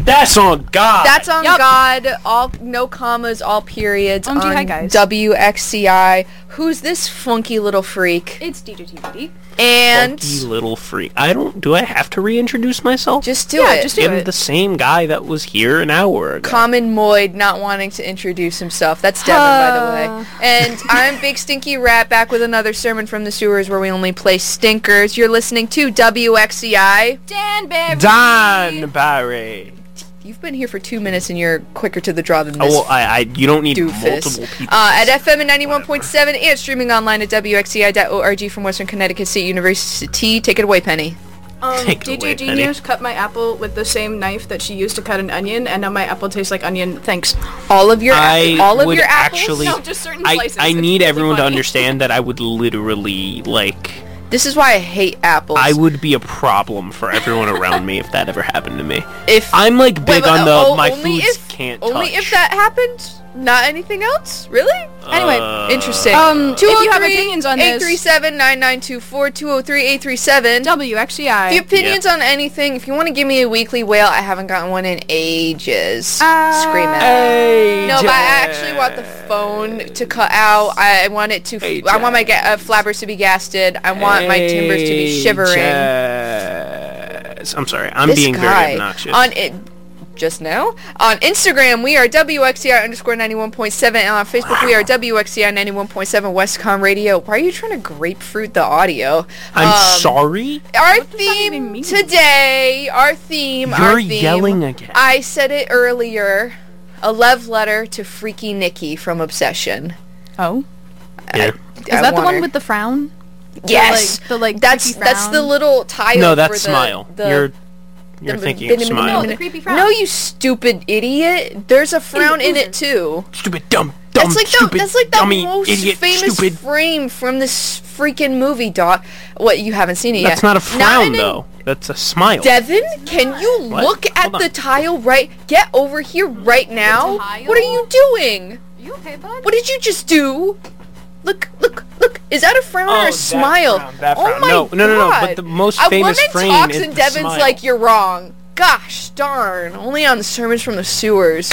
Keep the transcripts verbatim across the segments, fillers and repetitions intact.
That's on God. That's on Yup. God. All no commas, all periods. O M G, on hi, guys. W X C I. Who's this funky little freak? It's D J T V D. And Funky little freak. I don't. Do I have to reintroduce myself? just do Yeah, it. just do I'm it. the same guy that was here an hour ago. Common Moid not wanting to introduce himself. That's Devin, by the way. And I'm Big Stinky Rat back with another sermon from the sewers where we only play stinkers. You're listening to W X C I. Dan Barry. Don Barry. You've been here for two minutes and you're quicker to the draw than Oh, this. well, I, I, you don't need doofus. multiple people. Uh, at F M and ninety-one point seven and streaming online at W X C I dot org from Western Connecticut State University. Take it away, Penny. Um, Take it D J away, Genius cut my apple with the same knife that she used to cut an onion, and now my apple tastes like onion. Thanks. All of your I all of would your apples. actually. No, just certain I, slices. I It's need really everyone to funny. understand that I would literally like. This is why I hate apples. I would be a problem for everyone around me if that ever happened to me. if I'm like big Wait, wait, on the oh, my only foods if- can't only touch. if that happened. Not anything else? Really? Anyway, Uh, Interesting. Um, if you have opinions on this- eight three seven, nine nine two four, two oh three, eight three seven. W X C I. If you have opinions on anything, if you want to give me a weekly wail, I haven't gotten one in ages. Uh, Scream at me. Hey, No, but I actually want the phone to cut out. I want it to. Hey, I want my ga- Jazz. uh, flabbers to be gasted. I want my timbers to be Hey, shivering. Jazz. I'm sorry. I'm This being guy very obnoxious. on it. Just now on Instagram we are W X C I underscore ninety-one point seven, and on Facebook we are W X C I ninety-one point seven Westcom Radio. Why are you trying to grapefruit the audio? I'm Um, sorry. Our What does that even theme mean? today, our theme, our You're theme. yelling again. I said it earlier. A love letter to Freaky Nikki from Obsession. Oh, Yeah. is I that the want one her- with the frown? Yes, The, like, the, like that's creepy that's the frown? little tile. No, for that's the, Smile. The, you're you're the- thinking the- of the- Smile. No, the creepy frown. No, you stupid idiot. There's a frown in it too. Stupid, dumb, dumb, That's like stupid, the that's like the dummy, most idiot, famous stupid. frame from this freaking movie, dog. What, you haven't seen it yet? That's not a frown, in an- though. That's a smile. Devin, can you What? look at Hold on. the tile right? Get over here right now. tile? What are you doing? You okay, bud? What did you just do? Look, look, look. Is that a frown Oh, or a that smile? frown, that Oh frown. my No, no, no, no, God. but the most A famous woman frame talks is and the Devin's smile. like, you're wrong. Gosh darn. Only on the sermons from the sewers.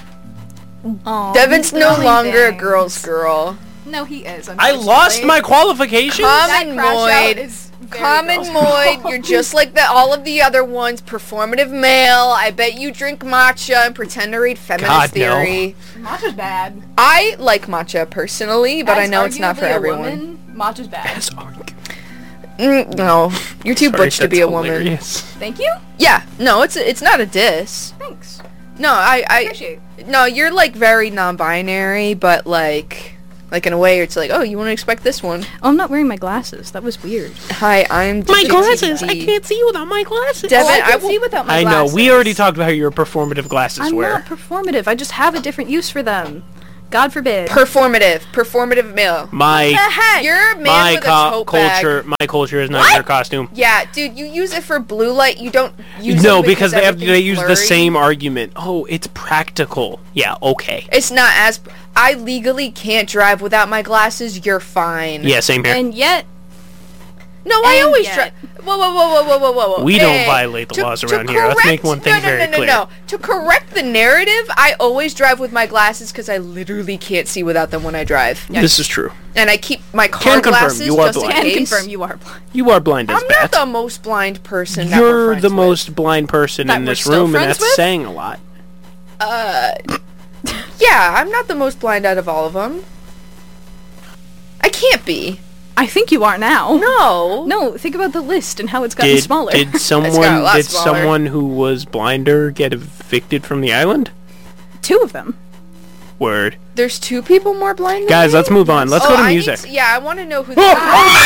Aw, Devin's he's no really longer a big. girl's girl. No, he is. I lost my qualifications. Common That crash out Moid. is very Common girls' Moid, girl. you're just like the, all of the other ones. Performative male. I bet you drink matcha and pretend to read feminist God, no. theory. Matcha's bad. I like matcha personally, but I As know it's not for arguably a everyone. Woman, matcha's bad. That's arg- Mm, no, you're too Sorry, butch to be that's a woman. hilarious. Thank you. Yeah, no, it's it's not a diss. Thanks. No, I I Appreciate. no, you're like very non-binary, but like like in a way it's like, oh, you want to expect this one. Oh, I'm not wearing my glasses. That was weird. Hi, I'm My G T glasses. V. I can't see without my glasses. Devin, oh, I I can will- see without my I know. glasses. We already talked about how you're a performative glasses I'm wearer. not performative. I just have a different use for them. God forbid. Performative, performative male. My the heck? You're a man my with a co- tote bag. culture. My culture is not What? your costume. Yeah, dude, you use it for blue light. You don't use No, it because they have they everything's use the blurry. same argument. Oh, it's practical. Yeah, okay. It's not as. I legally can't drive without my glasses. You're fine. Yeah, same here. And yet, No, I And always yet- drive. Whoa, whoa, whoa, whoa, whoa, whoa, whoa, whoa. We Hey, don't violate the to- laws to around here. Let's make correct- one thing no, no, very no, no, clear. No, To correct the narrative, I always drive with my glasses because I literally can't see without them when I drive. This is true. And I keep my car Can confirm, glasses you are just in blind. can case. confirm you are blind. You are blind as I'm bat. not the most blind person that we're You're friends the with. most blind person That in we're this still room, and friends that's with? saying a lot. Uh, yeah, I'm not the most blind out of all of them. I can't be. I think you are now. No. No, think about the list and how it's gotten Did smaller. did got a someone lot did smaller. someone who was blinder get evicted from the island? Two of them. Word. There's two people more blind than Guys, me? let's move on. Let's oh, go to I need music. to- yeah, I want to know who. The- oh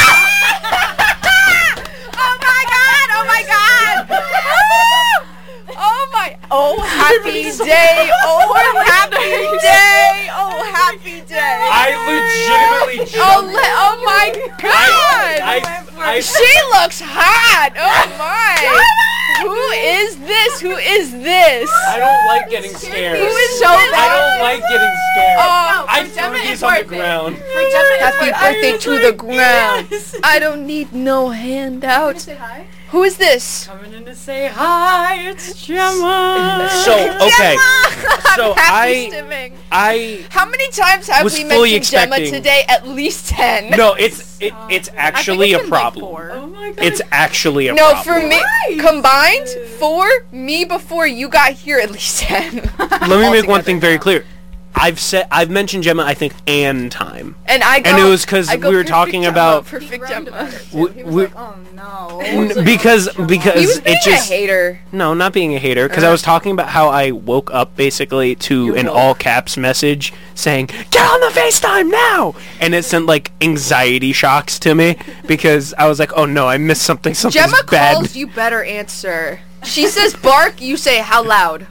my god! Oh my god! Oh my! Oh happy day! Oh happy day! Oh happy day! legitimately Oh le- oh my god! She looks hot! Oh my! Who is this? Who is this? I don't like getting scared. Who is so I don't like getting scared. Oh, I threw these on the ground. happy birthday to the ground. I don't need no handouts. Say hi. Who is this? Coming in to say hi, it's Gemma. So okay, so I'm happy I stimming. I How many times have was we fully mentioned Gemma expecting- today? At least ten. no, it's it, it's actually it's a been, like, problem. four. Oh my god. It's actually a No, problem. for me, Christ. combined, four, me before you got here, at least ten. Let me make one Altogether. thing very clear. I've said I've mentioned Gemma I think an time. And I go, And it was 'cause I go, we were "Perfect talking Gemma, about- perfect He Gemma. about it, too. W- He was we- like, oh no. N- because He because was being it just a hater. no, not being a hater, because I Uh. was talking about how I woke up basically to You an woke. all caps message saying, "Get on the FaceTime now!" And it sent like anxiety shocks to me because I was like, "Oh no, I missed something. Something's Gemma bad." calls, you better answer. She says bark, you say how loud.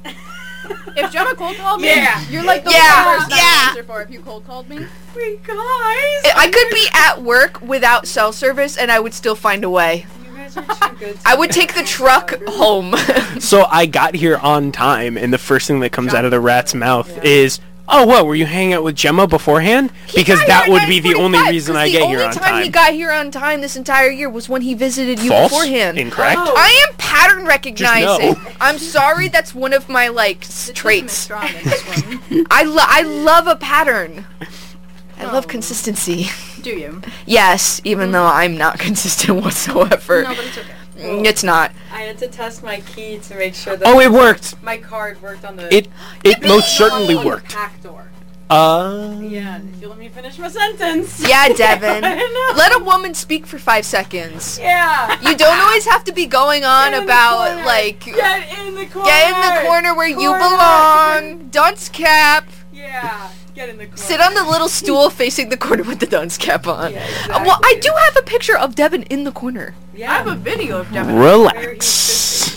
If Gemma cold called me, Yeah. you're like the Yeah, worst person yeah. I answer for if you cold called me. Wait, guys. I could be at work without cell service and I would still find a way. You guys are too good. I would take the truck home. So I got here on time, and the first thing that comes out of the rat's mouth is, "Oh, what? Were you hanging out with Gemma beforehand?" Because He got that here would at be the only nine forty-five, reason 'cause I get here on The only time time. he got here on time this entire year was when he visited you False? beforehand. Incorrect? Oh. I am pattern recognizing. no. I'm sorry, that's one of my like s- The system is traits. strong in this one. I lo- I love a pattern. I love Oh. consistency. Do you? Yes, even though I'm not consistent whatsoever. No, but it's okay. Mm, It's not. I had to test my key to make sure that Oh, it worked. my card worked on the It it most certainly on the worked. back door. Uh. Yeah, if you let me finish my sentence. Yeah, Devin. I know. Let a woman speak for five seconds. Yeah. You don't always have to be going on Get in the about corner. like Get in the corner. get in the corner where you Corner. belong. Dunce cap. Yeah. Get in the corner. Sit on the little stool facing the corner with the dunce cap on. Yeah, Uh, Well, I exactly. do have a picture of Devin in the corner. Yeah. I have a video of Devin. Relax.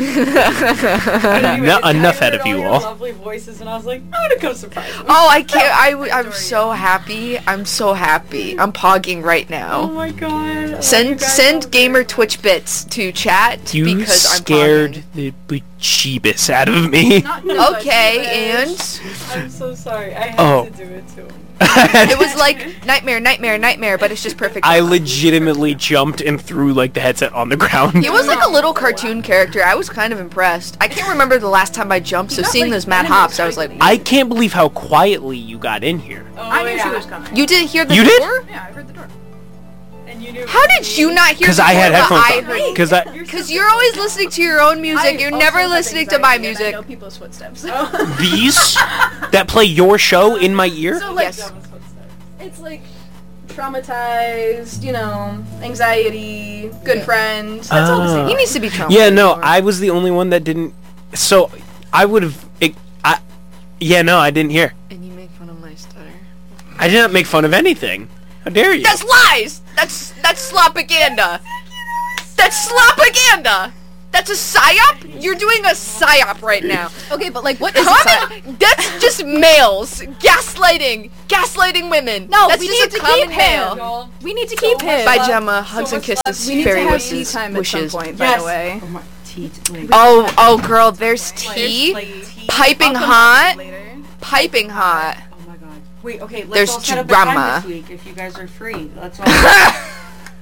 Anyways, No- I enough heard out of all you your all. Lovely voices, and I was like, I'm gonna come surprise them. Oh, I can't. I, w- I'm Adore so you. happy. I'm so happy. I'm pogging right Oh now. my god. I love you Send guys send all gamer very Twitch bits to chat You because I'm scared pogging. the bejeebus out of me. Not too Okay, and much. I'm so sorry. I had Oh. to do it to him. it was like nightmare, nightmare, nightmare, but it's just perfect. I legitimately jumped and threw like the headset on the ground. He was like a little cartoon character. I was kind of impressed. I can't remember the last time I jumped, so got, seeing like, those mad enemies hops, I was like, fighting. I can't believe how quietly you got in here. Oh, I knew yeah. she was coming. you didn't hear the You did? door? Yeah, I heard the door. And you knew How did you not hear Because the I door, had but headphones I on. heard it? Because I. Because you're always listening to your own music. I You're also never have listening to my anxiety, and music. I know people's footsteps. These that play your show in my ear. So like, Yes. it's like traumatized, you know, anxiety, good friends. That's all the Ah. same. He needs to be traumatized. Yeah, no, more. I was the only one that didn't. So I would have. I. Yeah, no, I didn't hear. And you make fun of my stutter. I did not make fun of anything. How dare you? That's lies. That's that's slopaganda. That's slopaganda. That's a psyop. You're doing a psyop right now. Okay, but like, what is Common, that's just males gaslighting, gaslighting women. No, that's we just need a to common keep male. Y'all, We need to So keep much him. Bye, love. Gemma. So Hugs and much kisses. love. We need Fairy to have wishes. tea time wishes. at some point, by Yes. the way. Oh my teeth. Oh, oh, girl, there's tea. Like tea. Piping I'll come hot. later. Piping hot. Oh my god. Wait, okay, let's There's all set up a drama. time this week if you guys are free. Let's all.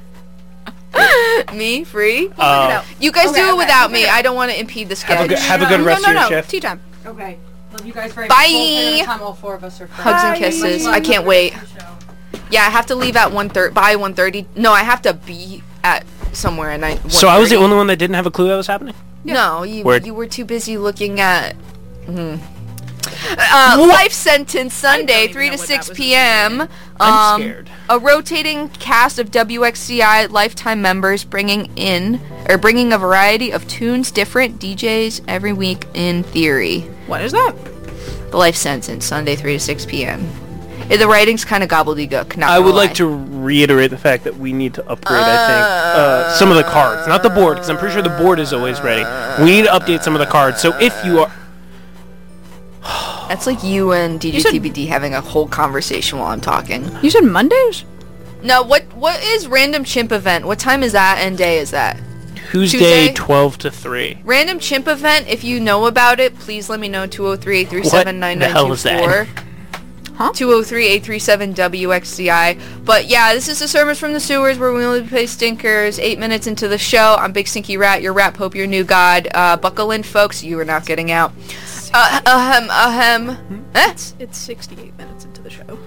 Me, free? Uh, You guys Okay, do it okay, without we'll me. figure it I don't want to impede the Have a sketch. good, have a good no, rest no, of your no, shift. Tea time. Okay. Love you guys very Bye. much. We'll figure out a time all four of us are free. Hugs and Bye. kisses. Much I can't wait. Yeah, I have to leave at one thirty. By one thirty. No, I have to be at somewhere at night. So I was the only one that didn't have a clue that was happening. No, you Word. you were too busy looking at. Mm. Uh, life sentence Sunday, even three know to what six that was p.m. I'm Um, scared. A rotating cast of W X C I lifetime members bringing in or bringing a variety of tunes, different D Js every week. In theory, What is that? the life sentence Sunday, three to six p.m. Eh, The writing's kind of gobbledygook. Not I would gonna like lie. to reiterate the fact that we need to upgrade, I think, uh, some of the cards. Not the board, because I'm pretty sure the board is always ready. We need to update some of the cards. So if you are... That's like you and D J You said- T B D having a whole conversation while I'm talking. You said Mondays? No, what what is random chimp event? What time is that and day is that? Tuesday, Tuesday? twelve to three. Random chimp event, if you know about it, please let me know. two oh three, eight three seven, nine What the nine hell two is that? four. Huh? two oh three, eight three seven, W X C I. But yeah, this is the Sermons from the Sewers where we only play stinkers. Eight minutes into the show. I'm Big Stinky Rat, your Rat Pope, your new god. Uh, buckle in, folks. You are not getting out. Uh, ahem, ahem. Hmm? Eh? It's, it's sixty-eight minutes into the show.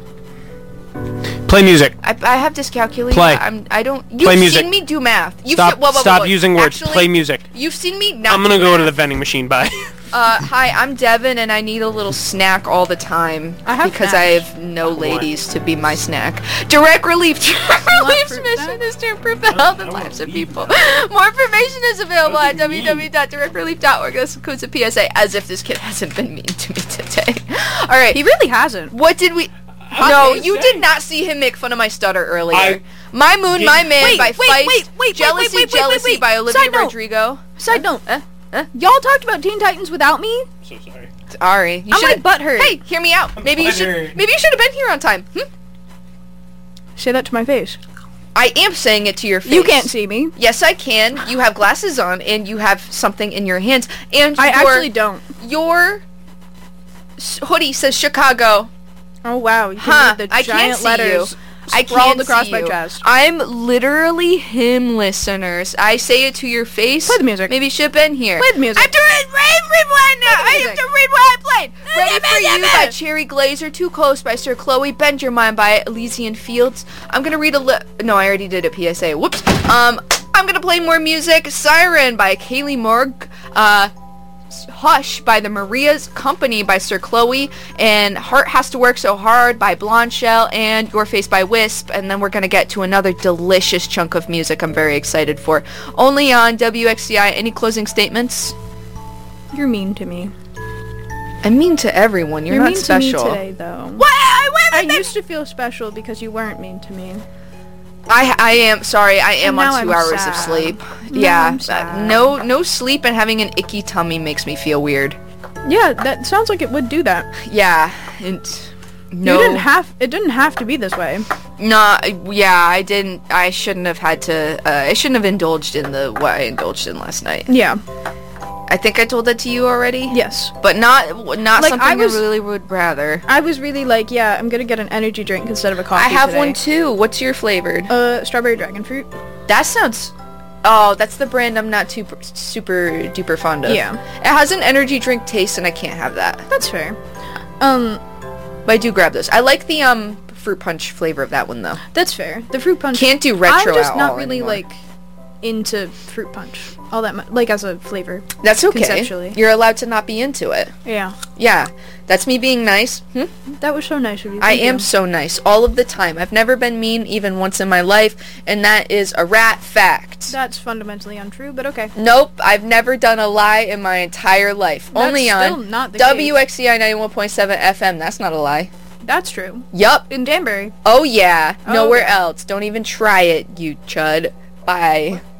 Play music. I, I have dyscalculia. Play. I'm, I don't... You've Play music. seen me do math. You've Stop, se- whoa, whoa, stop whoa, whoa. using words. Actually, Play music. You've seen me not I'm gonna do go math. to the vending machine. Bye. Uh, hi, I'm Devin, and I need a little snack all the time I have because snacks. I have no ladies to be my snack. Direct Relief. Direct Relief's fruit mission snack? is to improve the health and lives of people. More information is available at w w w dot direct relief dot org. This includes a P S A, as if this kid hasn't been mean to me today. All right. He really hasn't. What did we... No, you did not see him make fun of my stutter earlier. I- My Moon, My Man Wait, by wait, Feist. wait, wait, Jealousy, wait, wait, wait, Jealousy wait, wait. by Olivia Side note. Rodrigo. Side note. Eh? Eh? Y'all talked about Teen Titans without me? So sorry. Sorry. You I'm shoulda- like butthurt. Hey, hear me out. Maybe you should. butthurt. Maybe you should have been here on time. Hmm? Say that to my face. I am saying it to your face. You can't see me. Yes, I can. You have glasses on, and you have something in your hands, and I your, actually don't. Your s- hoodie says Chicago. Oh wow, you can Huh? read the I giant can't see letters you. I sprawled can't across see my you. chest. I'm literally him, listeners. I say it to your face. Play the music. Maybe you should have been here. Play the music. I have to read, read, read what now. I have music. to read what I played. Ready for You by Cherry Glazer. Too Close by Sir Chloe. Bend Your Mind by Elysian Fields. I'm gonna read a li- No, I already did a P S A. Whoops. Um, I'm gonna play more music. Siren by Kaylee Morg. Uh... Hush by the Maria's Company by Sir Chloe, and Heart Has to Work So Hard by Blonde Shell, and Your Face by Wisp, and then we're going to get to another delicious chunk of music I'm very excited for. Only on W X C I. Any closing statements? You're mean to me. I'm mean to everyone. You're, You're not mean special. to me today, though. What? I, I went used to feel special because you weren't mean to me. I I am sorry. I am And now on two I'm hours sad. of sleep. Now yeah. I'm uh, sad. no no sleep and having an icky tummy makes me feel weird. Yeah, that sounds like it would do that. Yeah. And no. You didn't have. It didn't have to be this way. No, yeah, I didn't. I shouldn't have had to. Uh, I shouldn't have indulged in the what I indulged in last night. Yeah. I think I told that to you already. Yes. But not not Like, something I I, was- really would rather. I was really like, yeah, I'm gonna get an energy drink instead of a coffee I have today. one too. What's your flavored? Uh, strawberry dragon fruit. That sounds. Oh, that's the brand I'm not too super duper fond of. Yeah. It has an energy drink taste, and I can't have that. That's fair. Um, But I do grab those. I like the um fruit punch flavor of that one though. that's fair. The fruit punch. Can't do retro I'm just at not all really anymore. like into fruit punch all that much, like as a flavor. That's okay. conceptually. You're allowed to not be into it. Yeah. Yeah, that's me being nice. Hmm? That was so nice of you. I Thank am you. so nice all of the time. I've never been mean even once in my life, and that is a rat fact. That's fundamentally untrue, but okay. Nope, I've never done a lie in my entire life. That's Only still on not the W X C I ninety-one point seven F M. That's not a lie. That's true. Yup. In Danbury. Oh yeah. Oh, Nowhere okay. else. Don't even try it, you chud. Bye.